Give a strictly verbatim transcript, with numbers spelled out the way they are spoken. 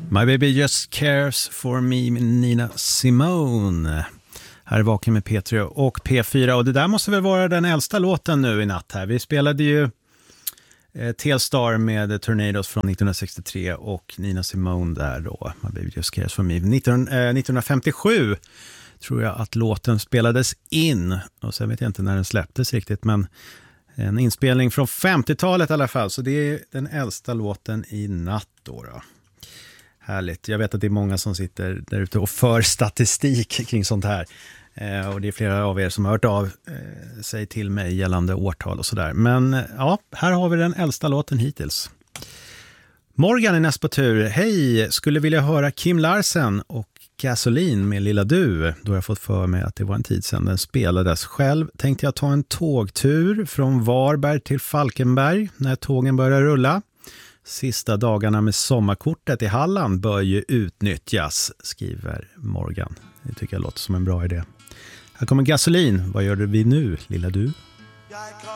My baby just cares for me med Nina Simone. Här är Vaken med P tre och P fyra. Och det där måste väl vara den äldsta låten nu i natt här. Vi spelade ju eh, Telstar med Tornadoes från nittonhundrasextiotre och Nina Simone där då. My baby just cares for me. nitton, eh, nittonhundrafemtiosju tror jag att låten spelades in. Och sen vet jag inte när den släpptes riktigt, men en inspelning från femtiotalet i alla fall. Så det är den äldsta låten i natt då då. Härligt. Jag vet att det är många som sitter där ute och för statistik kring sånt här. Eh, och det är flera av er som har hört av eh, sig till mig gällande årtal och sådär. Men eh, ja, här har vi den äldsta låten hittills. Morgan är näst på tur. Hej, skulle vilja höra Kim Larsen och Gasolin med Lilla Du. Då har jag fått för mig att det var en tid sedan den spelades. Själv tänkte jag ta en tågtur från Varberg till Falkenberg när tågen börjar rulla. Sista dagarna med sommarkortet i Halland bör ju utnyttjas, skriver Morgan. Det tycker jag låter som en bra idé. Här kommer Gasolin. Vad gör vi nu, Lilla Du?